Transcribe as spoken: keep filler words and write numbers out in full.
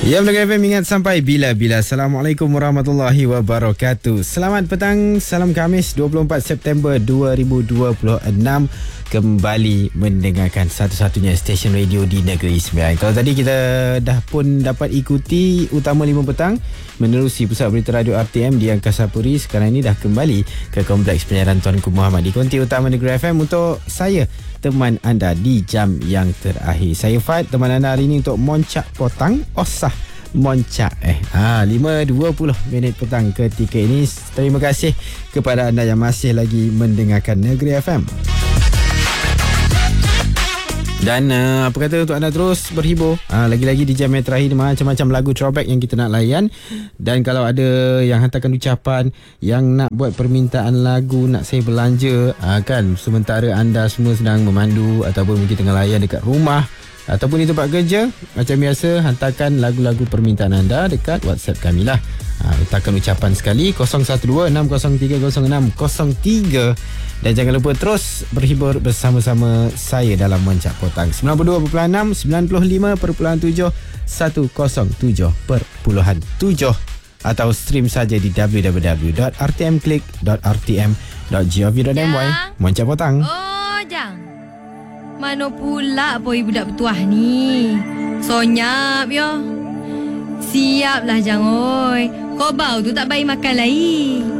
Ya, Melaka F M ingat sampai bila-bila. Assalamualaikum warahmatullahi wabarakatuh. Selamat petang, salam Khamis dua puluh empat September dua ribu dua puluh enam. Kembali mendengarkan satu-satunya stesen radio di Negeri Sembilan. Kalau tadi kita dah pun dapat ikuti Utama lima Petang menerusi Pusat Berita Radio R T M di Angkasa Puri. Sekarang ini dah kembali ke Kompleks Penyiaran Tuanku Muhammad di Konti Utama Negeri F M untuk saya, teman anda di jam yang terakhir. Saya Fad, teman anda hari ini untuk Moncak Potang Osah Moncak eh ha, lima dua puluh minit petang ketika ini. Terima kasih kepada anda yang masih lagi mendengarkan Negeri F M. Dan uh, apa kata untuk anda terus berhibur. uh, Lagi-lagi di jam yang terakhir macam-macam lagu throwback yang kita nak layan. Dan kalau ada yang hantarkan ucapan, yang nak buat permintaan lagu, nak saya belanja, uh, kan, sementara anda semua sedang memandu ataupun mungkin tengah layan dekat rumah ataupun di tempat kerja, macam biasa, hantarkan lagu-lagu permintaan anda dekat WhatsApp kami lah. ha, Letakkan ucapan sekali kosong satu dua enam kosong tiga kosong enam kosong tiga. Dan jangan lupa terus berhibur bersama-sama saya dalam Moncak Potang sembilan puluh dua perpuluhan enam, sembilan puluh lima perpuluhan tujuh, seratus tujuh perpuluhan tujuh, atau stream saja di w w w dot r t m click dot r t m dot gov dot m y. Moncak Potang. Oh, Jang. Mana pula boy budak petuah ni? Sonyap yo. Siaplah Jang oi. Kau bau tu tak bayi makan lagi.